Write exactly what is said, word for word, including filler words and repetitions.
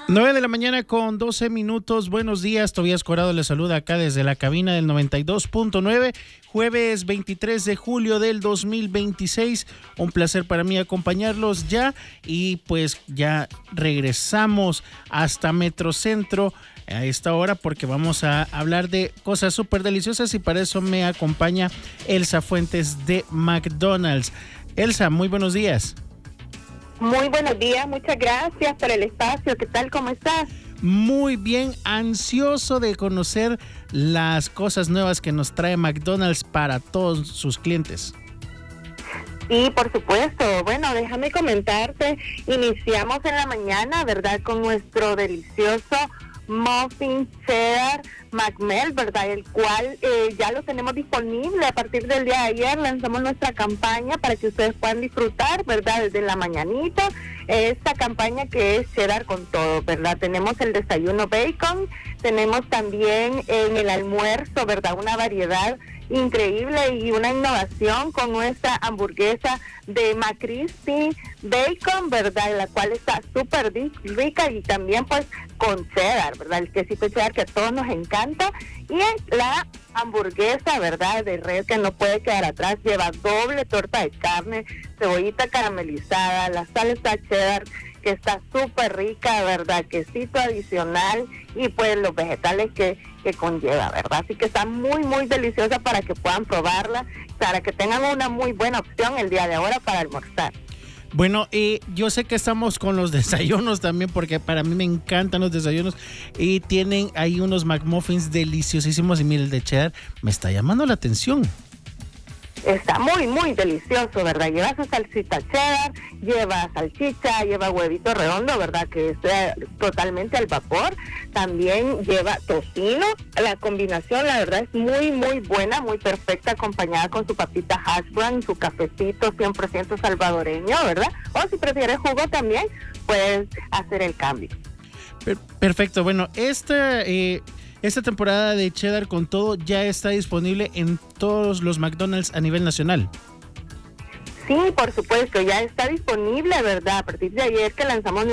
nueve de la mañana con doce minutos. Buenos días, Tobías Corado les saluda acá desde la cabina del noventa y dos punto nueve. Jueves veintitrés de julio del dos mil veintiséis. Un placer para mí acompañarlos ya. Y pues ya regresamos hasta Metrocentro a esta hora porque vamos a hablar de cosas súper deliciosas y para eso me acompaña Elsa Fuentes de McDonald's. Elsa, muy buenos días. Muy buenos días, muchas gracias por el espacio. ¿Qué tal? ¿Cómo estás? Muy bien, ansioso de conocer las cosas nuevas que nos trae McDonald's para todos sus clientes. Sí, por supuesto. Bueno, déjame comentarte. Iniciamos en la mañana, ¿verdad? Con nuestro delicioso muffin cheddar McMelt, ¿verdad? El cual eh, ya lo tenemos disponible a partir del día de ayer. Lanzamos nuestra campaña para que ustedes puedan disfrutar, ¿verdad? Desde la mañanita. Esta campaña que es cheddar con todo, ¿verdad? Tenemos el desayuno bacon, tenemos también en el almuerzo, ¿verdad? Una variedad increíble y una innovación con nuestra hamburguesa de McCrispy Bacon, ¿verdad? La cual está súper rica y también pues con cheddar, ¿verdad? El quesito cheddar que a todos nos encanta. Y la hamburguesa, ¿verdad? De res que no puede quedar atrás, lleva doble torta de carne, cebollita caramelizada, la salsa cheddar que está súper rica, ¿verdad? Quesito adicional y pues los vegetales que, que conlleva, ¿verdad? Así que está muy, muy deliciosa para que puedan probarla, para que tengan una muy buena opción el día de ahora para almorzar. Bueno, eh, yo sé que estamos con los desayunos también, porque para mí me encantan los desayunos y tienen ahí unos McMuffins deliciosísimos y mire, el de cheddar me está llamando la atención. Está muy, muy delicioso, ¿verdad? Lleva su salsita cheddar, lleva salchicha, lleva huevito redondo, ¿verdad? Que es eh, totalmente al vapor. También lleva tocino. La combinación, la verdad, es muy, muy buena, muy perfecta, acompañada con su papita hash brown, su cafecito cien por ciento salvadoreño, ¿verdad? O si prefieres jugo también, puedes hacer el cambio. Perfecto. Bueno, esta... Eh... Esta temporada de cheddar con todo ya está disponible en todos los McDonald's a nivel nacional. Sí, por supuesto, ya está disponible, ¿verdad? A partir de ayer que lanzamos